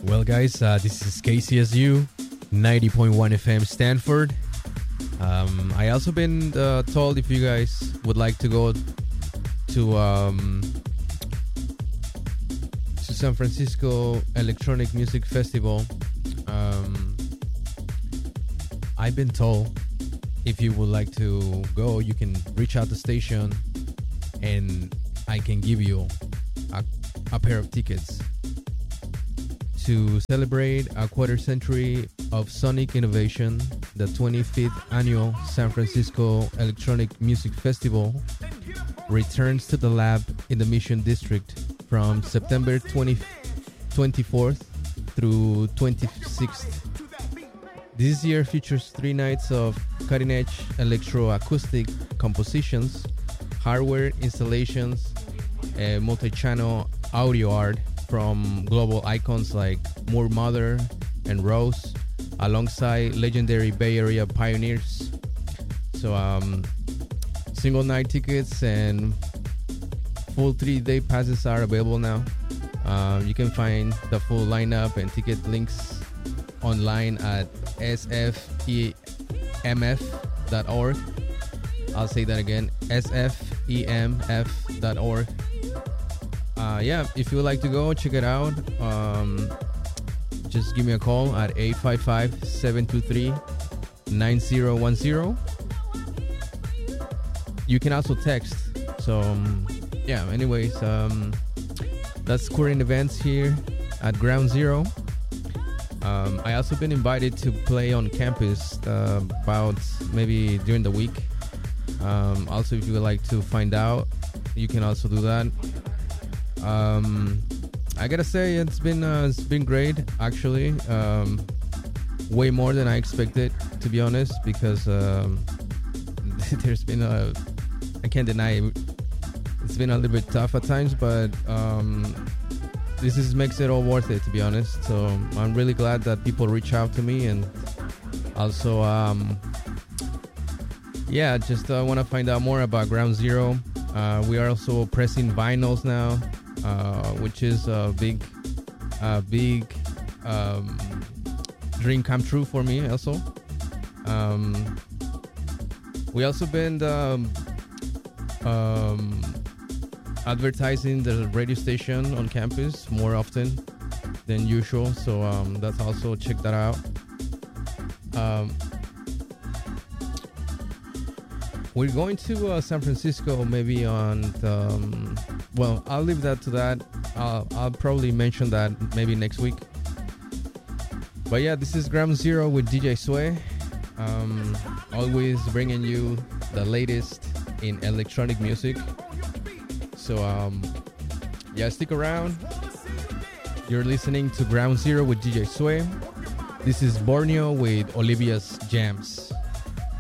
Well, guys, this is KCSU 90.1 FM Stanford. I also been told if you guys would like to go to San Francisco Electronic Music Festival. I've been told if you would like to go, you can reach out the station and I can give you a pair of tickets to celebrate a quarter century of sonic innovation. The 25th annual San Francisco Electronic Music Festival returns to the lab in the Mission District from September 24th through 26th. This year features 3 nights of cutting-edge electroacoustic compositions, hardware installations, and multi-channel audio art from global icons like Moore Mother and Rose, alongside legendary Bay Area pioneers. So single night tickets and full 3-day passes are available now. You can find the full lineup and ticket links online at sfemf.org. I'll say that again, sfemf.org. Yeah, if you would like to go, check it out. Just give me a call at 855-723-9010. You can also text. So, yeah, anyways, that's current events here at Ground Zero. I also been invited to play on campus about maybe during the week. Also, if you would like to find out, you can also do that. I gotta say it's been great actually. Way more than I expected, to be honest, because there's been I can't deny it's been a little bit tough at times, but makes it all worth it, to be honest. So I'm really glad that people reach out to me, and also just want to find out more about Ground Zero. We are also pressing vinyls now, which is a big dream come true for me also. We also been advertising the radio station on campus more often than usual, so that's also, check that out. We're going to San Francisco maybe on the, I'll leave that to that. I'll probably mention that maybe next week. But yeah, this is Ground Zero with DJ Sway. Always bringing you the latest in electronic music. So stick around. You're listening to Ground Zero with DJ Sway. This is Borneo with Olivia's Jams.